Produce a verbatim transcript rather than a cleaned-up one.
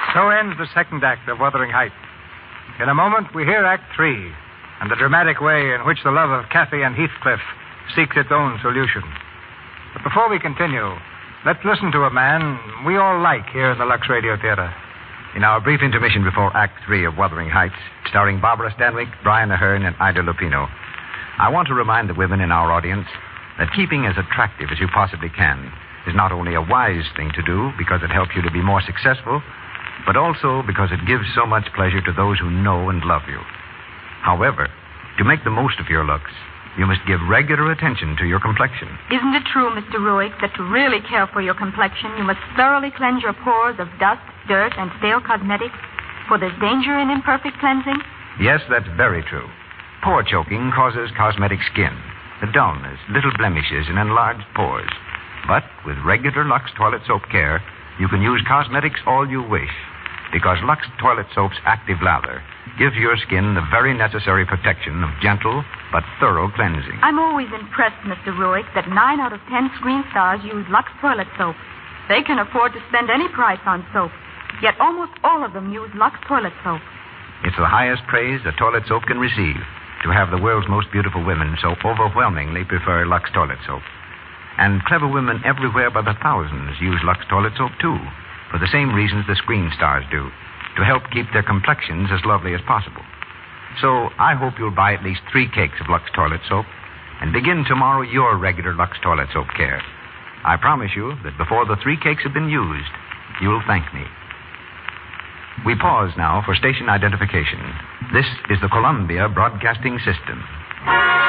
So ends the second act of Wuthering Heights. In a moment, we hear Act Three, and the dramatic way in which the love of Kathy and Heathcliff seeks its own solution. But before we continue, let's listen to a man we all like here in the Lux Radio Theater. In our brief intermission before Act Three of Wuthering Heights, starring Barbara Stanwyck, Brian Ahern, and Ida Lupino, I want to remind the women in our audience that keeping as attractive as you possibly can is not only a wise thing to do because it helps you to be more successful, but also because it gives so much pleasure to those who know and love you. However, to make the most of your looks, you must give regular attention to your complexion. Isn't it true, Mister Ruick, that to really care for your complexion, you must thoroughly cleanse your pores of dust, dirt, and stale cosmetics? For there's danger in imperfect cleansing? Yes, that's very true. Pore choking causes cosmetic skin, the dullness, little blemishes, and enlarged pores. But with regular Lux Toilet Soap care, you can use cosmetics all you wish, because Lux Toilet Soap's active lather gives your skin the very necessary protection of gentle but thorough cleansing. I'm always impressed, Mister Ruick, that nine out of ten screen stars use Lux Toilet Soap. They can afford to spend any price on soap, yet almost all of them use Lux Toilet Soap. It's the highest praise a toilet soap can receive, to have the world's most beautiful women so overwhelmingly prefer Lux Toilet Soap. And clever women everywhere by the thousands use Lux Toilet Soap, too, for the same reasons the screen stars do, to help keep their complexions as lovely as possible. So I hope you'll buy at least three cakes of Lux Toilet Soap and begin tomorrow your regular Lux Toilet Soap care. I promise you that before the three cakes have been used, you'll thank me. We pause now for station identification. This is the Columbia Broadcasting System.